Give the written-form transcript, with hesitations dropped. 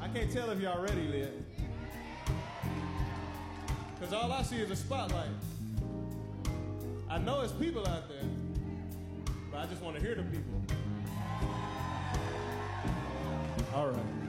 I can't tell if y'all ready yet. Because all I see is a spotlight. I know it's people out there, but I just want to hear the people. All right.